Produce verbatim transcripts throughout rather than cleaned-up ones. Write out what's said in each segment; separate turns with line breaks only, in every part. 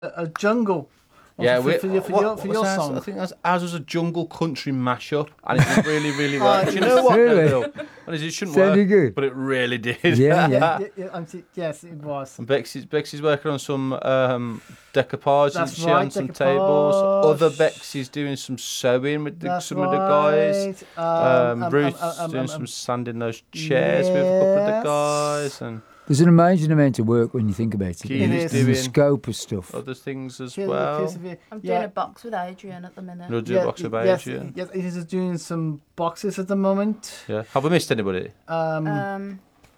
a jungle.
Yeah,
for,
we,
for, your, for
what,
your, for
what
your
was ours?
song.
I think ours, ours was a jungle country mashup, and it did really, really well.
Oh,
Do you know what?
really?
Bill? Honestly, it shouldn't
Sounded
work,
good.
but it really did.
Yeah, yeah.
Yeah, yeah, yeah, I'm t- yes, it was.
And Bexy's, Bexy's working on some um, decoupage,
That's
isn't she,
right,
on some
decoupage.
tables. Other Bexy's doing some sewing with the,
That's
some
right.
of the guys. Um,
Um, um,
Ruth's
um, um,
doing
um,
some
um,
sanding those chairs with a couple of the
yes.
guys, and
There's an amazing amount of work when you think about it.
Keely's
is.
And the
doing
scope of stuff.
other things as
Kill-
well.
Kills of you.
I'm doing
Yeah.
a box with Adrian at the minute.
You'll do a box of
yes,
Adrian.
yes, he's just doing some boxes at the moment.
Yeah. Have we missed anybody?
Um,
Um,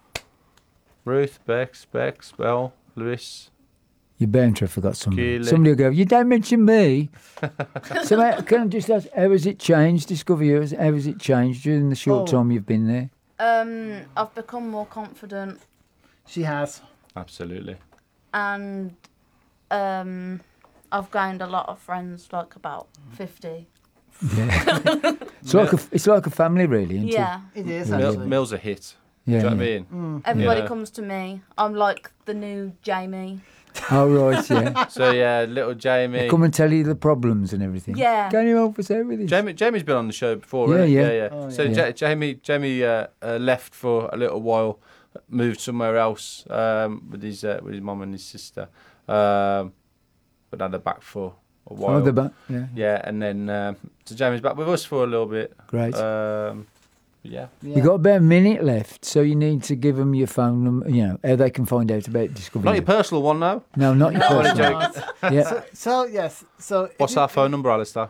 Ruth, Bex, Bex, Belle, Lewis.
You're bound to have forgot somebody.
Keely.
Somebody will go, you don't mention me. So how, can I just ask, how has it changed, Discover You? How has it changed during the short
Oh.
time you've been there?
um, I've become more confident
she has.
Absolutely.
and um, I've gained a lot of friends, like about fifty.
Yeah. it's, like a, it's like a family, really, isn't
Yeah,
It is
Yeah.
Mil-
actually.
Mill's a hit.
it? Yeah.
Do you know what I
yeah.
mean?
everybody
Yeah.
comes to me. I'm like the new Jamie.
Oh, right, yeah.
So yeah, little Jamie.
They come and tell you the problems and everything.
Yeah.
Can you help us out with this?
Jamie, Jamie's been on the show before,
Yeah,
right?
yeah.
yeah, yeah.
Oh,
So
yeah.
Ja- Jamie, Jamie uh, uh, left for a little while, moved somewhere else um, with his uh, with his mum and his sister, um, but now they're back for a while.
Oh, the back. Yeah.
Yeah, and then um, so Jamie's back with us for a little bit.
Great.
Um, yeah.
Yeah.
You got about a minute left, so you need to give them your phone number, you know, how they can find out about Discover
Not
You.
your personal one now.
No, not your
No,
personal.
it's not.
Yeah.
So, so yes. So if
What's
you-
our phone number, Alistair?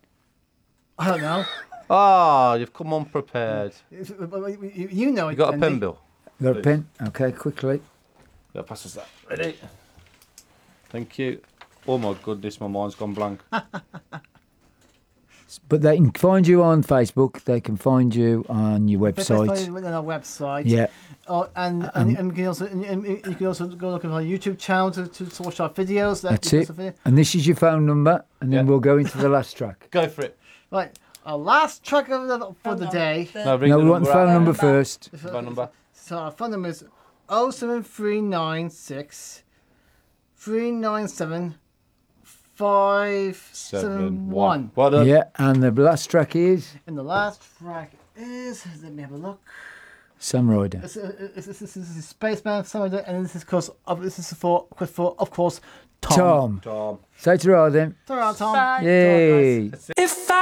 I don't know.
Ah, you've come unprepared.
It's- You you know it.
You got a
Andy.
pen, Bill?
Got a pen? Okay, quickly.
Yeah, pass us that. Ready? Thank you. Oh my goodness, my mind's gone blank.
But they can find you on Facebook. They can find you on your
Facebook
website.
on our website.
Yeah.
Oh, and, and, and you can also and, and you can also go look at our YouTube channel to, to, to watch our videos. That
That's
you
it.
can also-
And this is your phone number, and then
Yeah.
we'll go into the last track.
Go for it.
Right. Our last track of the, for the day.
No, ring
No,
the
we want the
number
phone
out.
number
Number.
first.
Phone number.
So our phone number is oh seven three nine six three nine seven five seven one.
Well done.
Yeah, and the last track is
And the last track is, let me have a look.
Sam Ryder.
This is, this is, this is Spaceman, something, and this is, course, of, this is for, for, of course, Tom.
Tom.
Tom.
Say to her then.
Sorry, Tom.
Bye.
Yay.
Guys.
If